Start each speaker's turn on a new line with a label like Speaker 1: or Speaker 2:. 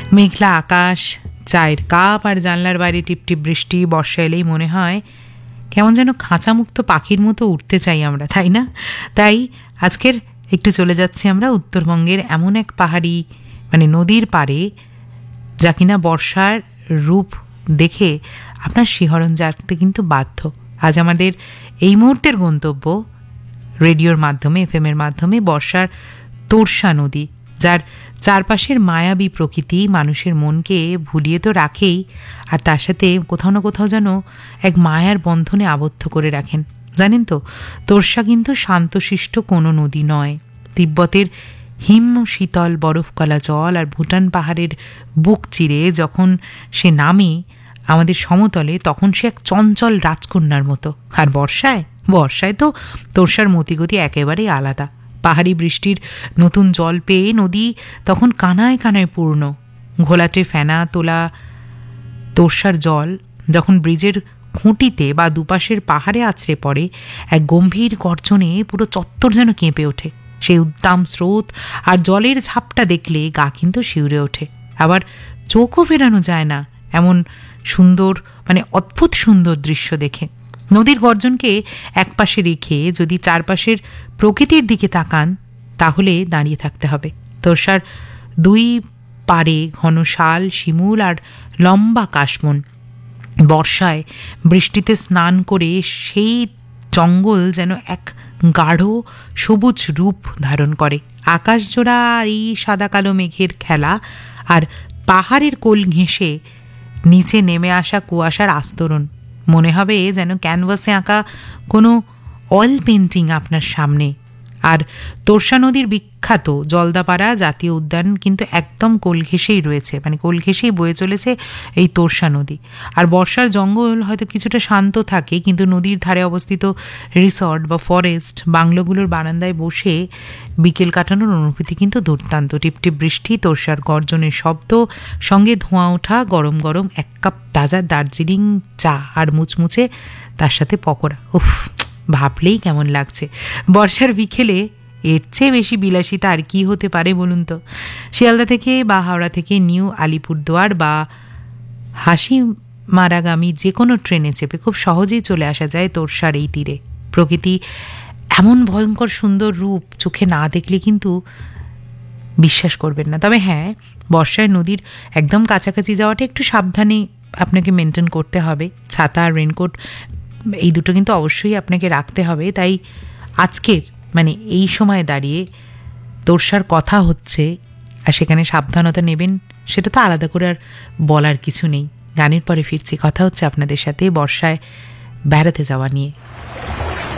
Speaker 1: মেঘলা আকাশ, চায়ের কাপ আর জানলার বাইরে টিপটিপ বৃষ্টি। বর্ষা এলেই মনে হয় কেমন যেন খাঁচামুক্ত পাখির মতো উঠতে চাই আমরা, তাই না? তাই আজকের একটু চলে যাচ্ছি আমরা উত্তরবঙ্গের এমন এক পাহাড়ি নদীর পাড়ে, যা কিনা বর্ষার রূপ দেখে আপনার শিহরণ জাগতে কিন্তু বাধ্য। আজ আমাদের এই মুহূর্তের গন্তব্য রেডিওর মাধ্যমে, FM এর মাধ্যমে বর্ষার তোর্ষা নদী, যার চারপাশের মায়াবী প্রকৃতি মানুষের মনকে ভুলিয়ে তো রাখেই, আর তার সাথে কোথাও না কোথাও যেন এক মায়ার বন্ধনে আবদ্ধ করে রাখেন। জানেন তো, তোর্ষা কিন্তু শান্তশিষ্ট কোনো নদী নয়। তিব্বতের হিম শীতল বরফকলা জল আর ভুটান পাহাড়ের বুক চিরে যখন সে নামে আমাদের সমতলে, তখন সে এক চঞ্চল রাজকন্যার মতো। আর বর্ষায় তো তোর্ষার মতিগতি একেবারেই আলাদা। পাহাড়ি বৃষ্টির নতুন জল পেয়ে নদী তখন কানায় কানায় পূর্ণ। ঘোলাটে ফেনা তোলা তোর্ষার জল যখন ব্রিজের খুঁটিতে বা দুপাশের পাহাড়ে আছড়ে পড়ে, এক গম্ভীর গর্জনে পুরো চত্বর যেন কেঁপে ওঠে। সেই উদ্দাম স্রোত আর জলের ঝাপটা দেখলে গা কিন্তু শিউরে ওঠে। আবার চোখও ফেরানো যায় না এমন সুন্দর, অদ্ভুত সুন্দর দৃশ্য দেখে। নদীর গর্জনকে একপাশে রেখে যদি চারপাশের প্রকৃতির দিকে তাকান, তাহলে দাঁড়িয়ে থাকতে হবে। তোর্ষার দুই পাড়ে ঘন শাল, শিমুল আর লম্বা কাশবন। বর্ষায় বৃষ্টিতে স্নান করে সেই জঙ্গল যেন এক গাঢ় সবুজ রূপ ধারণ করে। আকাশজোড়া আর এই সাদা কালো মেঘের খেলা, আর পাহাড়ের কোল ঘেঁষে নিচে নেমে আসা কুয়াশার আস্তরণ। মনে হবে যেন ক্যানভাসে আঁকা কোনো অয়েল পেন্টিং আপনার সামনে। আর তোর্ষা নদীর বিখ্যাত জলদাপাড়া জাতীয় উদ্যান কিন্তু একদম কোল ঘেঁষেই রয়েছে, কোল ঘেঁষেই বয়ে চলেছে এই তোর্ষা নদী। আর বর্ষার জঙ্গল হয়তো কিছুটা শান্ত থাকে, কিন্তু নদীর ধারে অবস্থিত রিসর্ট বা ফরেস্ট বাংলোগুলোর বারান্দায় বসে বিকেল কাটানোর অনুভূতি কিন্তু দুর্দান্ত। টিপটিপ বৃষ্টি, তোর্ষার গর্জনের শব্দ, সঙ্গে ধোঁয়া ওঠা গরম গরম এক কাপ তাজা দার্জিলিং চা আর মুচমুচে তার সাথে পকোড়া। উফ, ভাবলেই কেমন লাগছে। বর্ষার বিকেলে এর চেয়ে বেশি বিলাসিতা আর কি হতে পারে বলুন তো? শিয়ালদা থেকে বা হাওড়া থেকে নিউ আলিপুরদুয়ার বা হাসিমারাগামী যে কোনো ট্রেনে চেপে খুব সহজেই চলে আসা যায় তোর্ষার এই তীরে। প্রকৃতি এমন ভয়ঙ্কর সুন্দর রূপ চোখে না দেখলে কিন্তু বিশ্বাস করবেন না। তবে হ্যাঁ, বর্ষায় নদীর একদম কাছাকাছি যাওয়াটা একটু সাবধানে আপনাকে মেনটেন করতে হবে। ছাতা আর রেনকোট এই দুটো কিন্তু অবশ্যই আপনাকে রাখতে হবে। তাই আজকের এই সময়ে দাঁড়িয়ে তোর্ষার কথা হচ্ছে, আর সেখানে সাবধানতা নেবেন, সেটা তো আলাদা করে আর বলার কিছু নেই। গানের পরে ফিরছি, কথা হচ্ছে আপনাদের সাথে বর্ষায় বেড়াতে যাওয়া নিয়ে।